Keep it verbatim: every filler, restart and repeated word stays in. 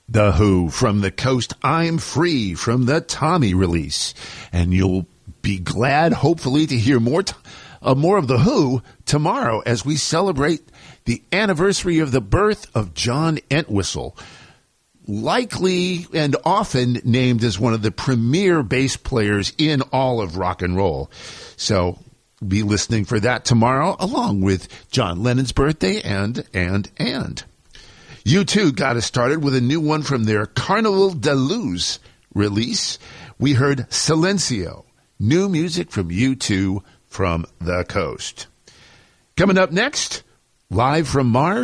The Who from the Coast, I'm Free from the Tommy release. And you'll be glad, hopefully, to hear more, t- uh, more of The Who tomorrow as we celebrate the anniversary of the birth of John Entwistle, likely and often named as one of the premier bass players in all of rock and roll. So be listening for that tomorrow, along with John Lennon's birthday and, and, and. U two got us started with a new one from their Carnival de Luz release. We heard Silencio, new music from U two from the coast. Coming up next, live from Mars.